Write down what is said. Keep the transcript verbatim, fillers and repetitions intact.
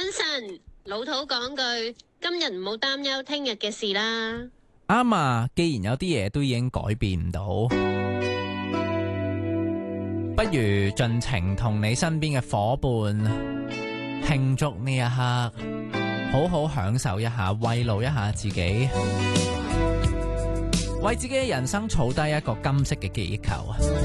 神，老土講句，今日唔好擔憂聽日嘅事啦。 啱啊，既然有啲嘢都已經改變唔到，不如盡情同你身邊嘅夥伴慶祝呢一刻，好好享受一下，慰勞一下自己，為自己嘅人生儲低一個金色嘅記憶球。